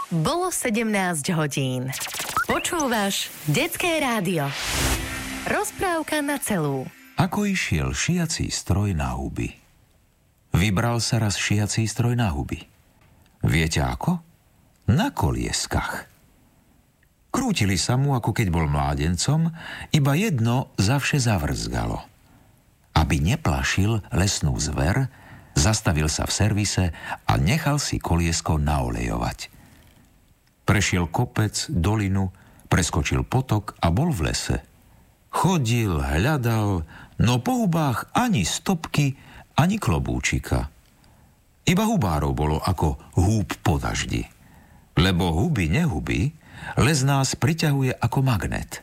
Bolo 17 hodín. Počúvaš Detské rádio. Rozprávka na celú. Ako išiel šiací stroj na huby? Vybral sa raz šiací stroj na huby. Viete ako? Na kolieskach. Krútili sa mu, ako keď bol mládencom, iba jedno zavše zavrzgalo. Aby neplašil lesnú zver, zastavil sa v servise a nechal si koliesko naolejovať. Prešiel kopec, dolinu, preskočil potok a bol v lese. Chodil, hľadal, no po hubách ani stopky, ani klobúčika. Iba hubárov bolo ako húb po daždi. Lebo huby nehuby, les nás priťahuje ako magnet.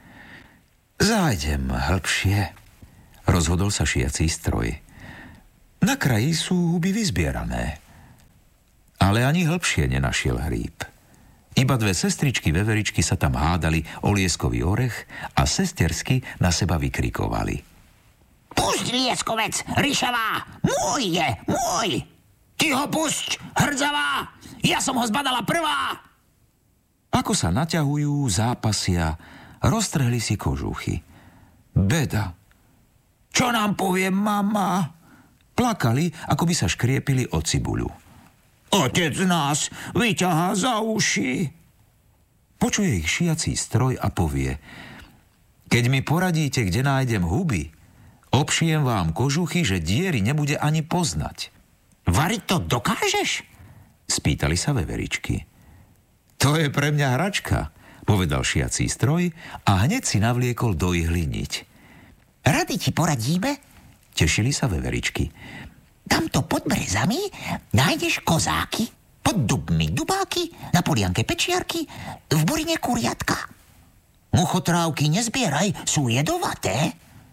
Zájdem hĺbšie, rozhodol sa šiací stroj. Na kraji sú huby vyzbierané. Ale ani hĺbšie nenašiel hríb. Iba dve sestričky veveričky sa tam hádali o lieskový orech a sestersky na seba vykrikovali. Pusť, lieskovec, ryšavá! Môj je, môj! Ty ho pusť, hrdzavá! Ja som ho zbadala prvá! Ako sa naťahujú, zápasia, roztrhli si kožuchy. Beda. Čo nám povie mama? Plakali, ako by sa škriepili o cibuľu. Otec nás vyťahá za uši. Počuje ich šiací stroj a povie: keď mi poradíte, kde nájdem huby, obšijem vám kožuchy, že diery nebude ani poznať. Variť to dokážeš? Spýtali sa veveričky. To je pre mňa hračka, povedal šiací stroj a hneď si navliekol do ihly niť. Rady ti poradíme? Tešili sa veveričky. Tamto pod brezami nájdeš kozáky, pod dubmi dubáky, na polianke pečiarky, v burine kuriatka. Muchotrávky nezbieraj, sú jedovaté.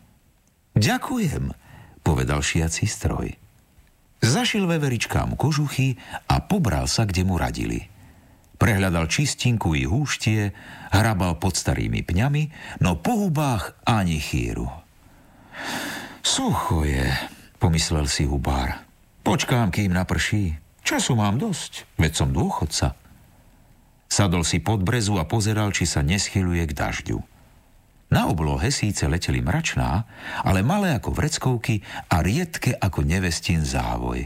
Ďakujem, povedal šiací stroj. Zašil veveričkám kožuchy a pobral sa, kde mu radili. Prehľadal čistinku i húštie, hrabal pod starými pňami, no po hubách ani chýru. Sucho je, pomyslel si hubár. Počkám, kým naprší. Času mám dosť, veď som dôchodca. Sadol si pod brezu a pozeral, či sa neschyľuje k dažďu. Na oblohe síce leteli mračná, ale malé ako vreckovky a riedke ako nevestin závoj.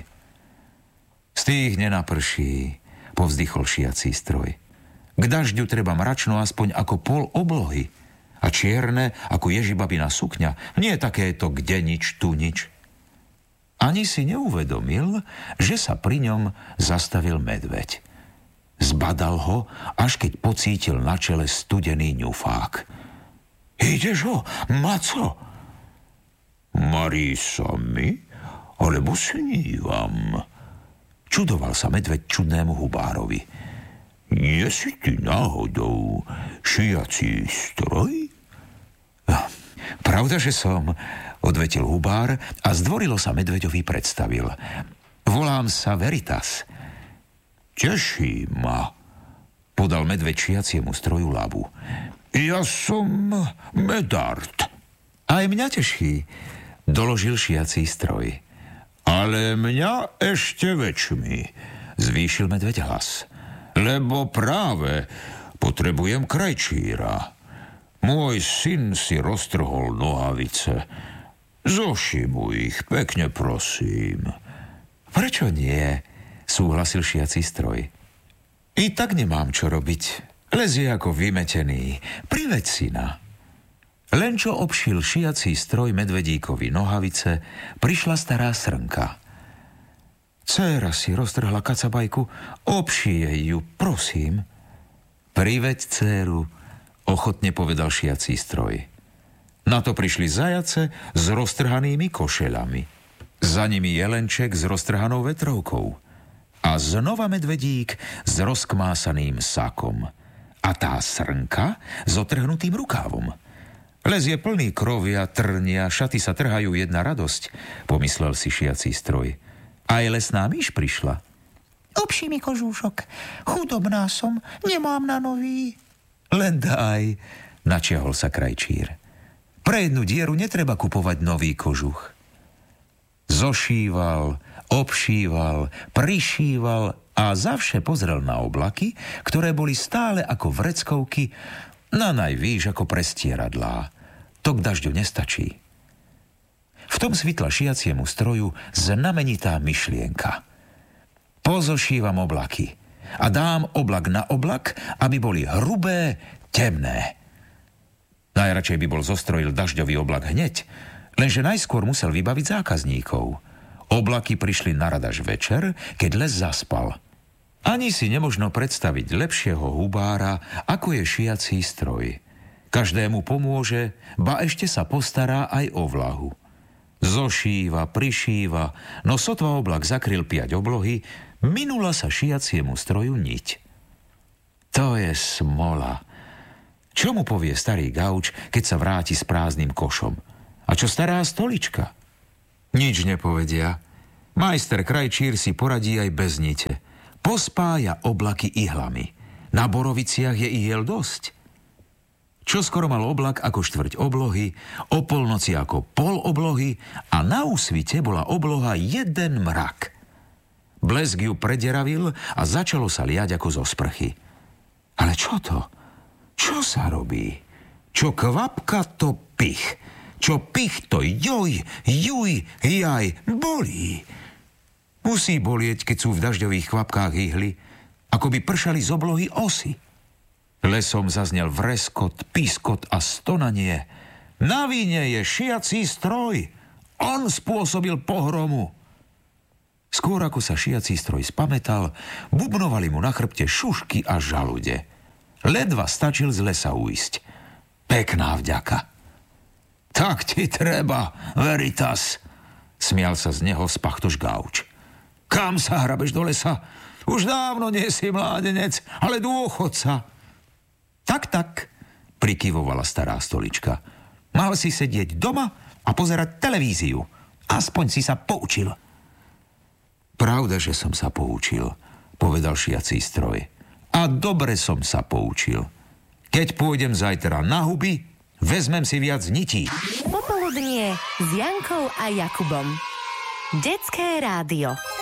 Z tých nenaprší, povzdychol šiací stroj. K dažďu treba mračno aspoň ako pol oblohy a čierne ako ježibabina sukňa. Nie takéto kde nič, tu nič. Ani si neuvedomil, že sa pri ňom zastavil medveď. Zbadal ho, až keď pocítil na čele studený ňufák. Ideš ho, maco? Marí sa mi, alebo snívam? Čudoval sa medveď čudnému hubárovi. Nie si ty náhodou šiací stroj? Pravda, že som, odvetil hubár a zdvorilo sa medveďovi predstavil. Volám sa Veritas. Teší ma, podal medveď šiaciemu stroju labu. Ja som Medard. Aj mňa teší, doložil šiací stroj. Ale mňa ešte väčšmi, zvýšil medveď hlas. Lebo práve potrebujem krajčíra. Môj syn si roztrhol nohavice. Zošimuj ich, pekne prosím. Prečo nie? Súhlasil šiací stroj. I tak nemám čo robiť. Lezie ako vymetený. Priveď syna. Len čo obšil šiací stroj medvedíkovi nohavice, prišla stará srnka. Dcéra si roztrhla kacabajku, obšije ju, prosím. Priveď dcéru, ochotne povedal šiací stroj. Na to prišli zajace s roztrhanými košeľami. Za nimi jelenček s roztrhanou vetrovkou. A znova medvedík s rozkmásaným sakom. A tá srnka s otrhnutým rukávom. Les je plný krovia, trnia, šaty sa trhajú, jedna radosť, pomyslel si šiací stroj. Aj lesná myš prišla. Obší mi kožúšok, chudobná som, nemám na nový. Len daj, načiahol sa krajčír. Pre jednu dieru netreba kupovať nový kožuch. Zošíval, obšíval, prišíval a zavše pozrel na oblaky, ktoré boli stále ako vreckovky, na najvýš ako prestieradlá. To k dažďu nestačí. V tom svitla šiaciemu stroju znamenitá myšlienka. Pozošívam oblaky a dám oblak na oblak, aby boli hrubé, temné. Najradšej by bol zostrojil dažďový oblak hneď, lenže najskôr musel vybaviť zákazníkov. Oblaky prišli na rad až večer, keď les zaspal. Ani si nemožno predstaviť lepšieho hubára, ako je šiací stroj. Každému pomôže, ba ešte sa postará aj o vlahu. Zošíva, prišíva, no sotva oblak zakryl 5 oblohy, minula sa šiaciemu stroju niť. To je smola. Čo mu povie starý gauč, keď sa vráti s prázdnym košom? A čo stará stolička? Nič nepovedia. Majster krajčír si poradí aj bez nite. Pospája oblaky ihlami. Na boroviciach je ihiel dosť. Čoskoro mal oblak ako štvrť oblohy, o polnoci ako pol oblohy a na úsvite bola obloha jeden mrak. Blesk ju prederavil a začalo sa liať ako zo sprchy. Ale čo to? Čo sa robí? Čo kvapka, to pich. Čo pich, to joj, juj, jaj, bolí. Musí bolieť, keď sú v dažďových kvapkách ihly, ako by pršali z oblohy osy. Lesom zaznel vreskot, pískot a stonanie. Na víne je šiací stroj. On spôsobil pohromu. Skôr ako sa šiací stroj spamätal, bubnovali mu na chrbte šušky a žalude. Ledva stačil z lesa uísť. Pekná vďaka. Tak ti treba, Veritas, smial sa z neho spachtoš gauč. Kam sa hrabeš do lesa? Už dávno nie si mládenec, ale dôchodca. Tak, prikyvovala stará stolička. Mal si sedieť doma a pozerať televíziu. Aspoň si sa poučil. Pravda, že som sa poučil, povedal šiací stroj. A dobre som sa poučil. Keď pôjdem zajtra na huby, vezmem si viac nití. Popoludnie s Jankou a Jakubom. Detské rádio.